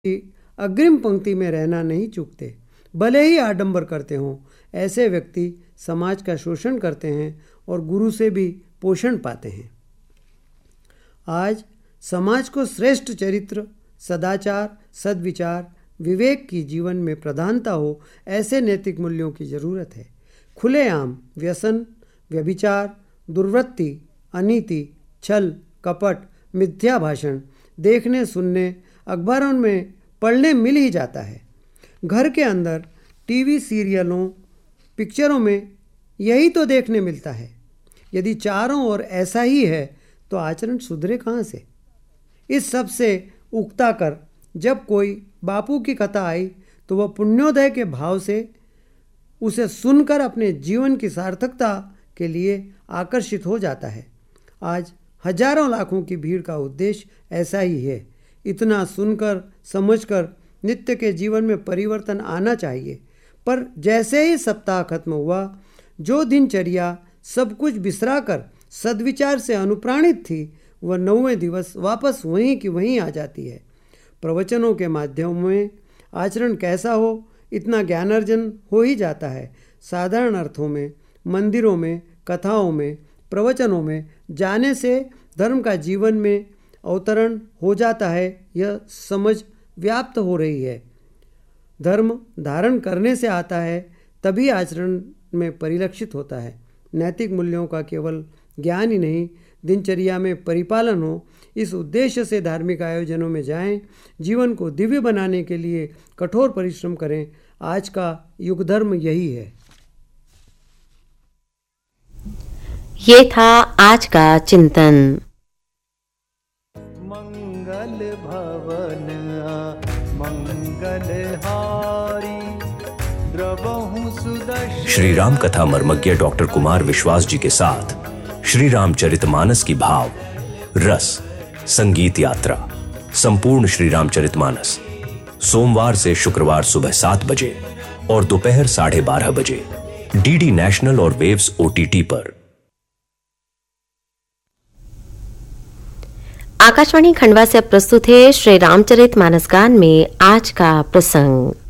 कि अग्रिम पंक्ति में रहना नहीं चूकते, भले ही आडंबर करते हों। ऐसे व्यक्ति समाज का शोषण करते हैं और गुरु से भी पोषण पाते हैं। आज समाज को श्रेष्ठ चरित्र, सदाचार, सद्विचार, विवेक की जीवन में प्रधानता हो, ऐसे नैतिक मूल्यों की ज़रूरत है। खुलेआम व्यसन, व्यभिचार, दुर्वृत्ति, अनीति, छल, कपट, मिथ्या भाषण देखने, सुनने, अखबारों में पढ़ने मिल ही जाता है। घर के अंदर टीवी सीरियलों, पिक्चरों में यही तो देखने मिलता है। यदि चारों ओर ऐसा ही है तो आचरण सुधरे कहाँ से? इस सब से उकता कर जब कोई बापू की कथा आई तो वह पुण्योदय के भाव से उसे सुनकर अपने जीवन की सार्थकता के लिए आकर्षित हो जाता है। आज हजारों लाखों की भीड़ का उद्देश्य ऐसा ही है। इतना सुनकर, समझकर नित्य के जीवन में परिवर्तन आना चाहिए। पर जैसे ही सप्ताह खत्म हुआ, जो दिनचर्या सब कुछ बिसराकर सद्विचार से अनुप्राणित थी, वह 9वें दिवस वापस वहीं की वहीं आ जाती है। प्रवचनों के माध्यम में आचरण कैसा हो, इतना ज्ञानार्जन हो ही जाता है। साधारण अर्थों में मंदिरों में, कथाओं में, प्रवचनों में जाने से धर्म का जीवन में अवतरण हो जाता है। यह समझ व्याप्त हो रही है। धर्म धारण करने से आता है, तभी आचरण में परिलक्षित होता है। नैतिक मूल्यों का केवल ज्ञान ही नहीं, दिनचर्या में परिपालन हो, इस उद्देश्य से धार्मिक आयोजनों में जाएं। जीवन को दिव्य बनाने के लिए कठोर परिश्रम करें। आज का युग धर्म यही है। ये था आज का चिंतन। मंगल भवन मंगलहारी द्रवहु सुदर्शन। श्री राम कथा मर्मज्ञ डॉक्टर कुमार विश्वास जी के साथ श्री रामचरितमानस की भाव रस संगीत यात्रा, संपूर्ण श्री रामचरितमानस, सोमवार से शुक्रवार सुबह 7 बजे और दोपहर 12:30 बजे डीडी नेशनल और वेव्स OTT पर। आकाशवाणी खंडवा से प्रस्तुत है श्री रामचरितमानस गान में आज का प्रसंग।